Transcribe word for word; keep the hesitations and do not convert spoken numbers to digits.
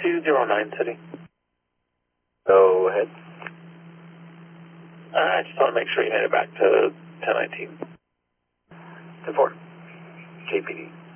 two zero nine City. Go ahead. Uh, I just want to make sure you made it back to ten nineteen. ten four. K P D.